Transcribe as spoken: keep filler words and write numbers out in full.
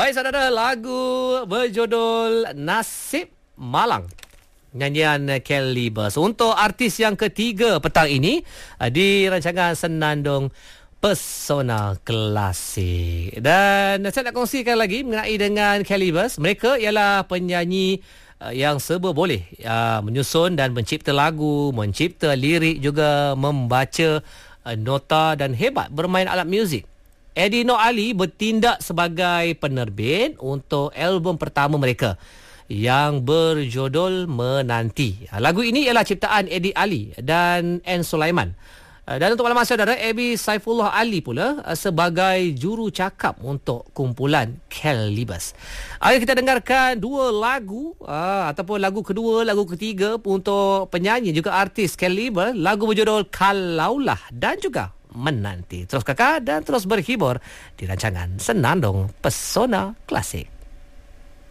Baik saudara, lagu berjudul Nasib Malang, nyanyian Calibers untuk artis yang ketiga petang ini di rancangan Senandung Pesona Klasik. Dan saya nak kongsikan lagi mengenai dengan Calibers. Mereka ialah penyanyi yang serba boleh, uh, menyusun dan mencipta lagu, mencipta lirik, juga membaca uh, nota dan hebat bermain alat muzik. Eddie Nur Ali bertindak sebagai penerbit untuk album pertama mereka yang berjudul Menanti. Lagu ini ialah ciptaan Eddie Ali dan N. Sulaiman. Dan untuk maklumat saudara, Abi Saifullah Ali pula sebagai juru cakap untuk kumpulan Calibers. Ayo kita dengarkan dua lagu aa, ataupun lagu kedua, lagu ketiga untuk penyanyi juga artis Calibers. Lagu berjudul Kalaulah dan juga Menanti. Terus kakak dan terus berhibur di rancangan Senandung Pesona Klasik.